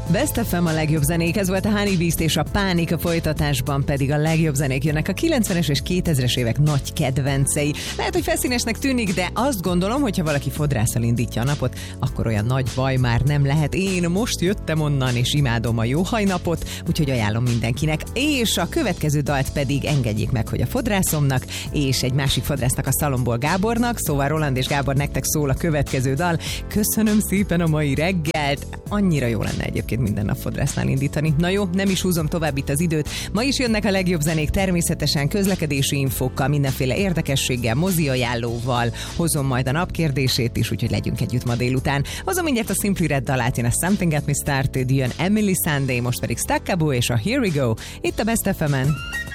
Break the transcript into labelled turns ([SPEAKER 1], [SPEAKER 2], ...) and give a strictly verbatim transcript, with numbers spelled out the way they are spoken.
[SPEAKER 1] Best ef em a legjobb zenék, ez volt a Honey Beast és a Pánik, a folytatásban pedig a legjobb zenék jönnek a kilencvenes és kétezres évek nagy kedvencei. Lehet, hogy feszínesnek tűnik, de azt gondolom, hogy ha valaki fodrásszal indítja a napot, akkor olyan nagy baj már nem lehet. Én most jöttem onnan, és imádom a jó hajnapot, úgyhogy ajánlom mindenkinek. És a következő dalt pedig engedjék meg, hogy a fodrászomnak és egy másik fodrásznak, a Szalomból Gábornak, szóval Roland és Gábor, nektek szól a következő dal. Köszönöm szépen a mai reggelt. Annyira jó lenne egyébként minden nap fodrásznál indítani. Na jó, nem is húzom tovább itt az időt. Ma is jönnek a legjobb zenék, természetesen közlekedési infókkal, mindenféle érdekességgel, mozi ajánlóval. Hozom majd a napkérdését is, úgyhogy legyünk együtt ma délután. Hozom mindjárt a Simply Red dalát, jön a Something Got Me Started, jön Emily Sunday, most pedig Stackabo és a Here We Go, itt a Best ef emen.